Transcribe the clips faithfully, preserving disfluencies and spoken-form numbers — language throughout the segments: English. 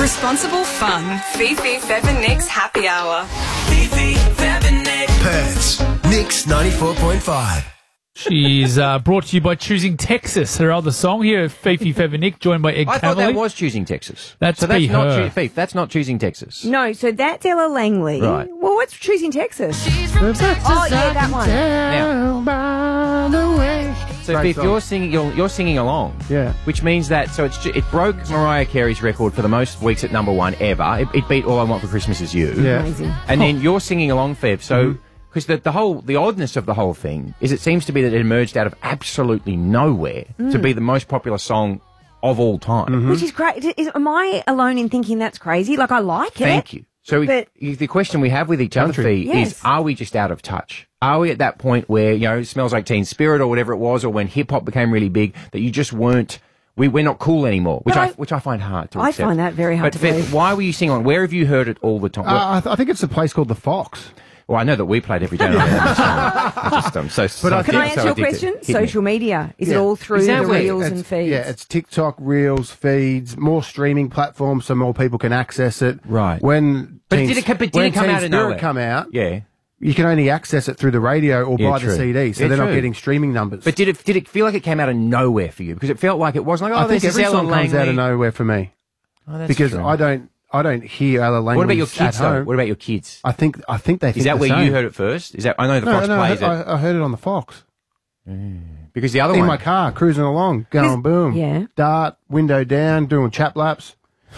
Responsible fun. Fifi, Fev and Nick's Happy Hour. Fifi, Fev and Nick. Perth's Nick's ninety-four point five. She's uh, brought to you by Choosing Texas, her other song here, Fifi, Fev and Nick, joined by Ed I thought Cavalier. that was Choosing Texas. That's so that's be not her. Choo- Fifi, that's not Choosing Texas. No, so that's Ella Langley. Right. Well, what's Choosing Texas? She's from Texas. Oh, yeah, that one. Now, By the way. so Great Fifi, song. you're singing, you're, you're singing along. Yeah. Which means that, so it's, ju- it broke Mariah Carey's record for the most weeks at number one ever. It, it beat All I Want for Christmas Is You. Yeah. Amazing. And then you're singing along, Fev. So, because the, the whole, the oddness of the whole thing is it seems to be that it emerged out of absolutely nowhere to be the most popular song of all time. Which is great. Is, am I alone in thinking that's crazy? Like, I like it. Thank you. So But- if, the question we have with each other, Fee, Yes. is are we just out of touch? Are we at that point where, you know, it Smells Like Teen Spirit or whatever it was, or when hip-hop became really big, that you just weren't, we, we're not cool anymore, which But I, I- which I find hard to I accept. find that very hard but to Fev, believe. why were you singing on? Where have you heard it all the time? Uh, I, th- I think it's a place called the Fox. Well, I know that we played every day. on air, so I just, um, so, so I Can think- I answer so your addicted. question? Hit me. Social media. Is it Yeah. all through Is that the where- reels It's- and feeds? Yeah, it's TikTok, Reels, feeds, more streaming platforms so more people can access it. Right. When But Teen- did it, but did when it come Teen out of Spirit nowhere? come out, Yeah. you can only access it through the radio or Yeah, buy true. the C D, so Yeah, they're true. not getting streaming numbers. But did it did it feel like it came out of nowhere for you? Because it felt like it wasn't like, oh, I think this is every Ella song comes Langley. out of nowhere for me Oh, that's because true. I don't, I don't hear Ella Langley What about your at kids, though? home. What about your kids? I think, I think they think Is that the where same. you heard it first? Is that I know the No, Fox no, I, plays it I, I heard it on the Fox. because the other In one. my car, cruising along, going boom, Yeah. dart, window down, doing chap laps.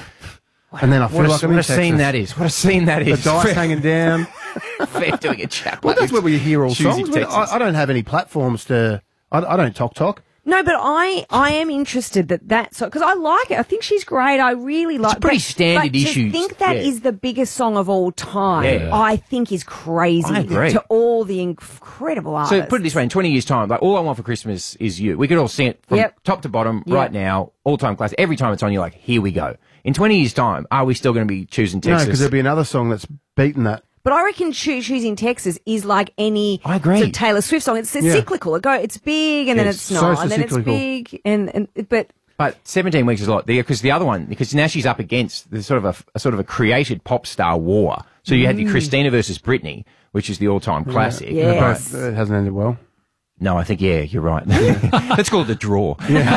And then I feel What a, like I'm what in a scene Texas. that is! What a scene that The is! dice hanging down. Fair doing a chap. Well, that's where we hear all Choosing songs. But Texas. I, I don't have any platforms to. I, I don't talk talk. No, but I, I am interested that that's because I like it. I think she's great. I really like. a pretty but- standard but issue. To think that Yeah. is the biggest song of all time, Yeah. I think is crazy. I agree. To all the incredible artists. So put it this way: in twenty years' time, like all I want for Christmas is you. We could all sing it from Yep. top to bottom Yep. right now, all-time classic. Every time it's on, you're like, here we go. In twenty years' time, are we still going to be choosing No, Texas? because there'll be another song that's beaten that. But I reckon Choo- Choosing Texas is like any I agree. sort of Taylor Swift song. It's, it's Yeah. cyclical. It go, it's big and then Yes. it's So not, and then it's cyclical. big and, and but But seventeen weeks is a lot there because the other one, because now she's up against the sort of a, a sort of a created pop star war. So you had the Christina versus Britney, which is the all-time classic. Yes. But it hasn't ended well. No, I think, yeah, you're right. Let's call it a draw.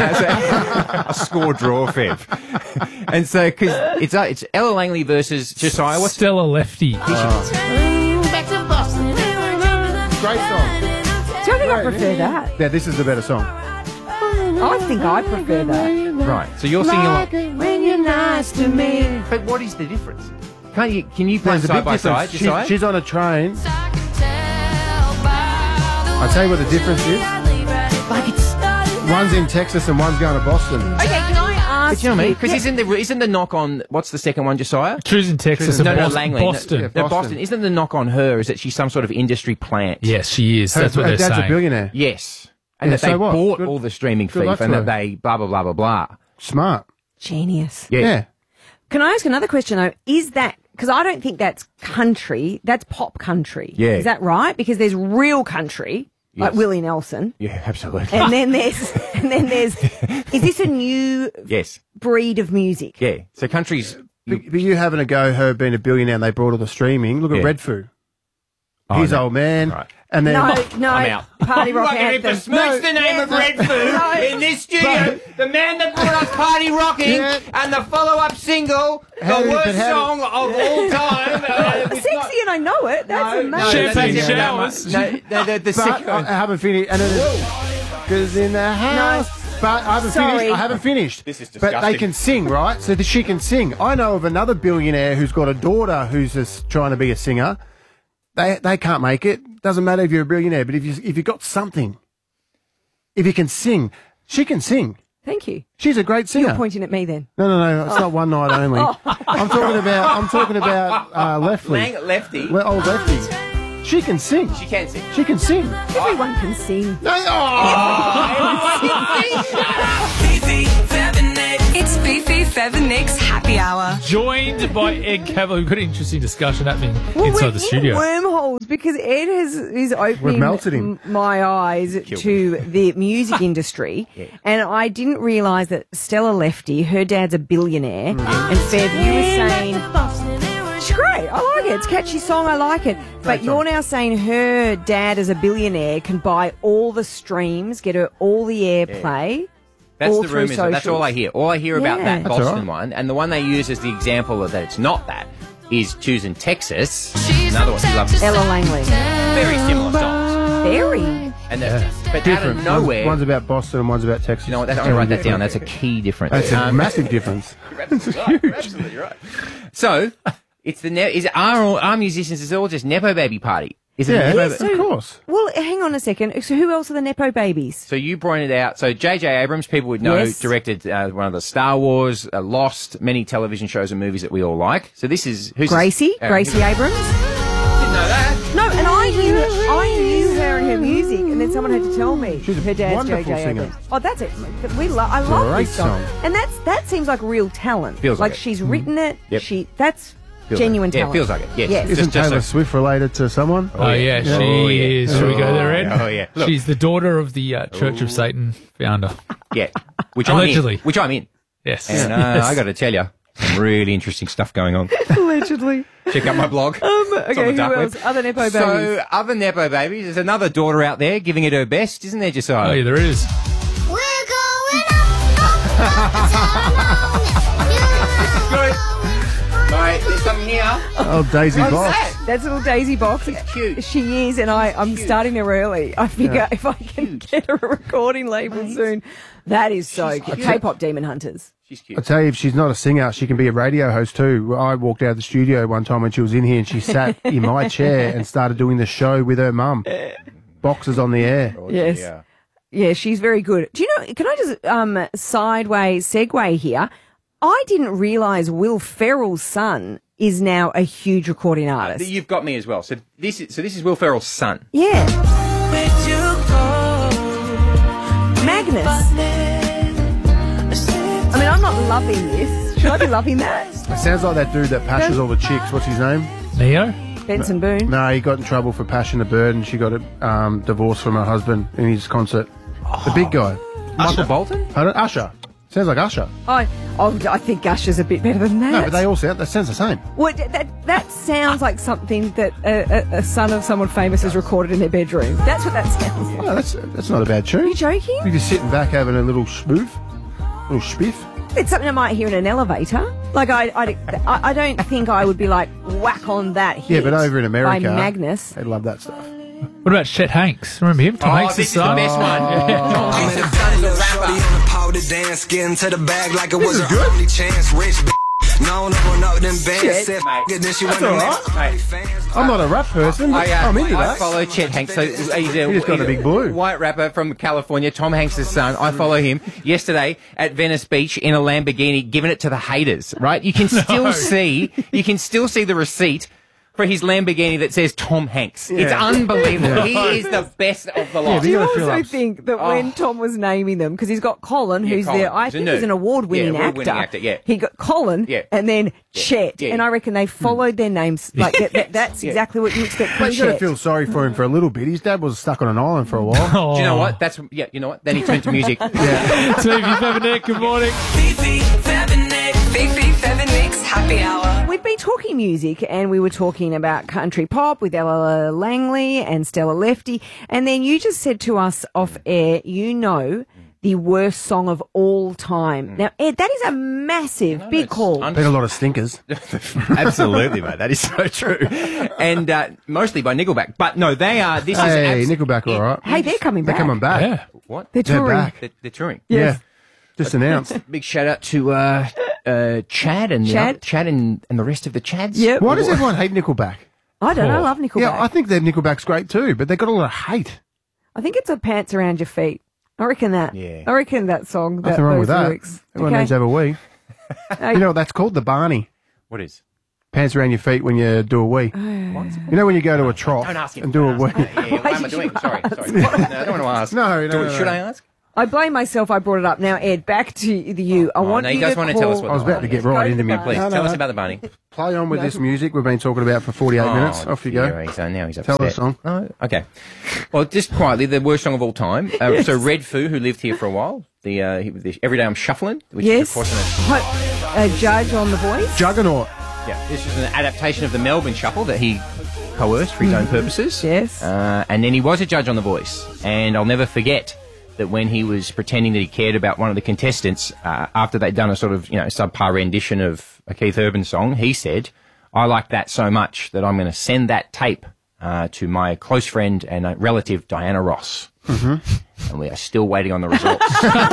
Uh, a score draw, Fev. And so, because it's, uh, it's Ella Langley versus Josiah. What's Stella Lefty. Back to Boston. Great song. so I think I prefer that. Yeah, this is the better song. I think I prefer that. right? So you're singing along. When you're nice to me. But what is the difference? Can't you? Can you play There's a side big by side? difference. Josiah? She's, she's on a train. I'll tell you what the difference is. Like it's. One's in Texas and one's going to Boston. Okay, can I ask But you know what I mean? Because Yeah. isn't the isn't the knock on what's the second one, Josiah? Choosing Texas no, and no, Boston. Langley. No, Boston. No, Yeah. Boston. Boston. Isn't the knock on her is that she's some sort of industry plant? Yes, she is. Her, That's what her they're dad's saying. a billionaire. Yes. And Yeah, that they so what? bought Good- all the streaming good luck thief and to that her. they blah blah blah blah blah. Smart. Genius. Yeah. Yeah. Can I ask another question though? Is that because I don't think that's country? That's pop country. Yeah. Is that right? Because there's real country, like Yes. Willie Nelson, Yeah, absolutely. and then there's and then there's. Is this a new yes. breed of music? Yeah. So countries. But, but you having a go, her being a billionaire, and they brought all the streaming. Look at Yeah. Redfoo. Oh, His no. old man. Right. And then No, no. I'm out. Party rock anthem. besmirch the name of Red Food No. in this studio, the man that brought us Party Rocking Yeah. and the follow-up single, How the did- worst but how did- song of all time. Uh, it's Sexy not- and I know it. That's No, amazing. no, Champagne that's different. showers. No, no, the, the But second I, I haven't finished. And because in the house. But I haven't Sorry. finished. I haven't finished. This is But they disgusting. can sing, right? So that she can sing. I know of another billionaire who's got a daughter who's just trying to be a singer. They they can't make it. Doesn't matter if you're a billionaire, but if you if you got something, if you can sing, she can sing. Thank you. She's a great singer. You're pointing at me then. No, no, no. It's not one night only. I'm talking about. I'm talking about uh, Lefty. Lang Lefty. Le- old Lefty. She can sing. She can sing. She can sing. Everyone can sing. No, oh! Fifi, Fev and Nick. It's Fifi, Fev and Nick's Happy Hour. Joined by Ed Cavill. We've got an interesting discussion happening Well, inside we're the studio. in wormholes because Ed has, is opening melted him. m- my eyes to the music industry, and I didn't realise that Stella Lefty, her dad's a billionaire, Mm. and Fev, you were saying it's great, I like it, it's a catchy song, I like it, but you're now saying her dad as a billionaire can buy all the streams, get her all the airplay. That's all the through rumours. That's socials. all I hear. All I hear about Yeah. that That's Boston all right. one, and the one they use as the example of that it's not that, is choosing Texas. Another one. He loves Ella Langley. very similar songs. Very. And the, but out Different. of nowhere, One's, one's about Boston and one's about Texas. you know what? That's, I'm going to write that down. That's a key difference. That's a Um, massive difference. Absolutely right. So, it's the ne- is it, are our musicians is it all just nepo baby party? Is it Yeah, a nepo of ba- course. Well, hang on a second. So who else are the Nepo babies? So you pointed out. So J J Abrams, people would know, Yes. directed uh, one of the Star Wars, uh, Lost, many television shows and movies that we all like. So this is who's Gracie? This? Uh, Gracie Abrams? Didn't know that. No, and I knew I knew her and her music, and then someone had to tell me She's a her dad's wonderful J J singer. Abrams. Oh, that's it. But we lo- I love Great this song. song. and that's that seems like real talent. Feels like it. she's written it. Yep. She that's Feels genuine like it. Yeah, talent. feels like it. Yes. Yes. Just- Isn't just Taylor so- Swift related to someone? Oh, yeah, she Oh, yeah. is. Shall we go there, Ed? Oh, yeah. Look. She's the daughter of the uh, Church of Satan founder. Yeah. Which Allegedly. I'm in. Which I'm in. Yes. And uh, Yes. I got to tell you, some really interesting stuff going on. Allegedly. Check out my blog. Um, It's on okay, the who dark else? web. Other Nepo babies. So, other Nepo babies, there's another daughter out there giving it her best, isn't there, Josiah? Oh, yeah, there is. We're going up, Good. Mate, there's something here. Oh, Daisy What's Box. that? That's little Daisy Box. cute. She is, and I, I'm starting her early. I figure if I can get her a recording label soon, that is so cute. K-pop Demon Hunters. She's I cute. tell you, if she's not a singer, she can be a radio host too. I walked out of the studio one time when she was in here and she sat in my chair and started doing the show with her mum. Boxes on the air. Yes. Yeah. Yeah, she's very good. Do you know, can I just um, sideways segue here? I didn't realise Will Ferrell's son is now a huge recording artist. You've got me as well. So this is so this is Will Ferrell's son. Yeah. Where'd you go? Magnus. I mean, I'm not loving this. Should I be loving that? It sounds like that dude that pashes all the chicks. What's his name? Neo? Benson Boone. No, he got in trouble for pashing a bird and she got a um, divorce from her husband in his concert. The big guy. Michael Bolton? Pardon? Usher. Sounds like Usher. I, oh, I think Usher's a bit better than that. No, but they all sound, that sounds the same. Well, that, that sounds like something that a, a, a son of someone famous has recorded in their bedroom. That's what that sounds like. No, that's that's not a bad tune. Are you joking? You're just sitting back having a little spoof, little spiff. It's something I might hear in an elevator. Like, I, I, I I don't think I would be like, whack on that hit. Yeah, but over in America, By Magnus. they love that stuff. What about Chet Hanks? Remember him? Tom Oh, Hanks' this is the son? best one. Tom I'm Hanks' in a son is a little shorty rapper. on the powder dance, getting to the bag like it was her only chance. Rich b- known up on up them bands. Shit, Said mate. f- it, then she went all to right. next fans. I'm not a rap person, but I, uh, I'm into I that. follow Chet Hanks. So he's a, He just got he's a big blue. white rapper from California, Tom Hanks' son. I follow him yesterday at Venice Beach in a Lamborghini, giving it to the haters. Right? You can still see, you can still see the receipt for his Lamborghini that says Tom Hanks. It's Yeah. unbelievable. He is the best of the lot. but Do you gotta fill also up. think that when Tom was naming them, because he's got Colin, Yeah, who's Colin. there, I He's a think nerd. he's an award-winning Yeah, award-winning actor. actor, yeah. He got Colin, Yeah. and then Chet, Yeah. and I reckon they followed their names. Like that, that, that's Yeah. exactly what you expect from But you got to Chet. feel sorry for him for a little bit. His dad was stuck on an island for a while. Oh. Do you know what? That's yeah. You know what? Then he turned to music. It's Fifi, Fev and Nick. Good morning. Fifi, Fev and Nick. Fifi, Fev and Nick's Happy Hour. We've been talking music, and we were talking about country pop with Ella Langley and Stella Lefty, and then you just said to us off air, you know, the worst song of all time. Now, Ed, that is a massive, big it's call. un- Been a lot of stinkers. Absolutely, mate. That is so true. And uh, mostly by Nickelback. But no, they are. This Hey, is abs- Nickelback, all right. Hey, they're coming They're back. coming back. Yeah. What? They're They're touring. back. They're, they're touring. Yes. Yeah. Just announced. Big shout out to uh, uh, Chad and Chad? The, Chad and, and the rest of the Chads. Yep. Why does everyone hate Nickelback? I don't know. I love Nickelback. Yeah, I think their Nickelback's great too, but they got a lot of hate. I think it's a pants around your feet. I reckon that. Yeah. I reckon that song. That, Nothing wrong those with that. lyrics. Everyone Okay. needs to have a wee. Hey, You know what that's called? The Barney. What is? Pants around your feet when you do a wee. Oh, You know when you go to a trough Don't ask him. and do a Don't wee. ask him. Yeah, yeah, what am I did doing? you Sorry, ask? sorry. No, I don't want to ask. No, no, Do- no, Should no. I ask? I blame myself. I brought it up. Now, Ed, back to the you. I Oh, want no, you you guys to want to call... tell us what I was the about to Barney get is. right Go into for me. the Please, No, no, tell us no. about the bunny. Play on with this music we've been talking about for forty-eight minutes. Off you go. dear, he's, uh, now he's Tell upset. us, song. Oh, okay. Well, just quietly, the worst song of all time. Uh, So Red Foo, who lived here for a while, the, uh, he- the Every Day I'm Shuffling, which is, Yes. of course, an, Ho- A judge on The Voice. Juggernaut. yeah, this is an adaptation of the Melbourne Shuffle that he coerced for his own purposes. Yes. Uh, and then he was a judge on The Voice. And I'll never forget that when he was pretending that he cared about one of the contestants, uh, after they'd done a sort of, you know, subpar rendition of a Keith Urban song, he said, I like that so much that I'm going to send that tape uh, to my close friend and uh, relative, Diana Ross. Mm-hmm. And we are still waiting on the results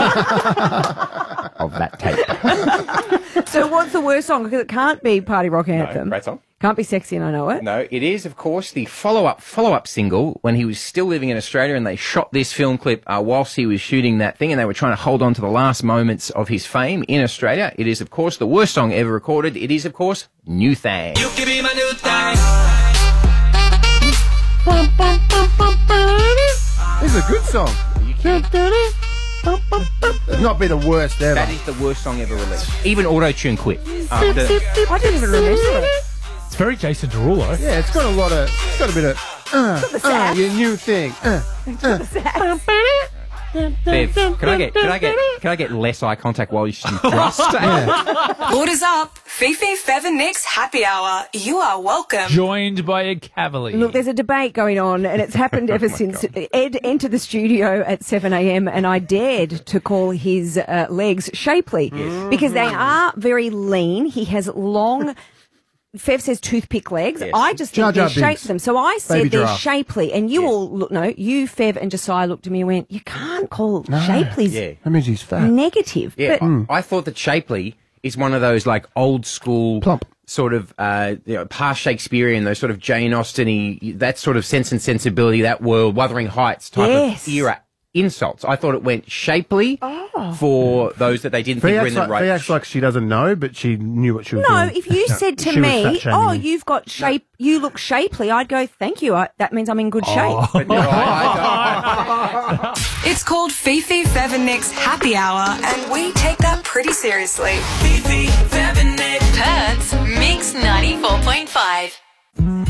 of that tape. So what's the worst song? Because it can't be Party Rock Anthem. great song. Can't be Sexy and I Know It. No, it is, of course, the follow-up follow-up single when he was still living in Australia, and they shot this film clip uh, whilst he was shooting that thing, and they were trying to hold on to the last moments of his fame in Australia. It is, of course, the worst song ever recorded. It is, of course, New Thang. You can be my new thing. This is a good song. It's not be the worst ever. That is the worst song ever released. Even auto-tune quit. Uh, the- I didn't even remember it. It's very Jason Derulo. Yeah, it's got a lot of, it's got a bit of, uh, uh, your new thing. Uh, Bev, can I get can I get can I get less eye contact while you thrust? Orders up. Fifi, Fev and Nick's happy hour. You are welcome. Joined by a cavalier. Look, there's a debate going on, and it's happened ever since Ed entered the studio at seven a.m. and I dared to call his uh, legs shapely because they are very lean. He has long... Fev says toothpick legs. Yes. I just Jar think Jar they shape Binks. them. So I said Baby they're giraffe. shapely. And you all look, no, you, Fev and Josiah looked at me and went, you can't call shapely's Yeah. that means he's fat. negative. Yeah, But I, I thought that shapely is one of those like old school Plump. sort of uh, you know, past Shakespearean, those sort of Jane Austen-y, that sort of Sense and Sensibility, that world, Wuthering Heights type Yes. of era insults. I thought it went shapely for those that they didn't Fee think were acts, in the like, right. Fee acts like she doesn't know, but she knew what she was no, doing. if you said to she was me, fat-shaming oh, you. you've got shape, you look shapely, I'd go, thank you. I, that means I'm in good shape. But no, I, I It's called Fifi, Fev and Nick's happy hour, and we take that pretty seriously. Fifi, Fev and Nick. Perth's Mix ninety-four point five.